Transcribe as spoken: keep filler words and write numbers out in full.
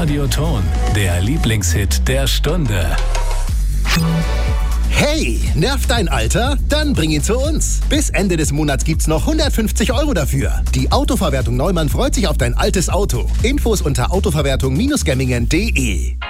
Radioton, der Lieblingshit der Stunde. Hey, nervt dein Alter? Dann bring ihn zu uns. Bis Ende des Monats gibt's noch hundertfünfzig Euro dafür. Die Autoverwertung Neumann freut sich auf dein altes Auto. Infos unter autoverwertung Bindestrich gemmingen punkt de.